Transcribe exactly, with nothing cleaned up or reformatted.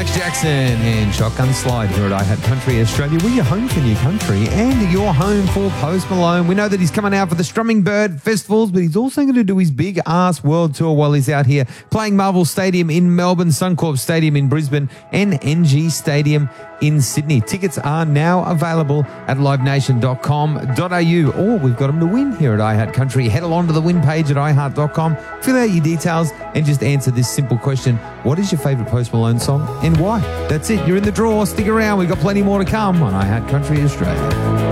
Max Jackson and Shotgun Slide here at iHat Country Australia. We're your home for new country and your home for Post Malone. We know that he's coming out for the Strumming Bird Festivals, but he's also going to do his big ass world tour while he's out here playing Marvel Stadium in Melbourne, Suncorp Stadium in Brisbane, and N G Stadium in Sydney. Tickets are now available at live nation dot com dot a u, or we've got them to win here at iHat Country. Head along to the win page at i heart dot com, fill out your details, and just answer this simple question: what is your favourite Post Malone song and why? That's it. You're in the draw. Stick around. We've got plenty more to come on iHat Country Australia.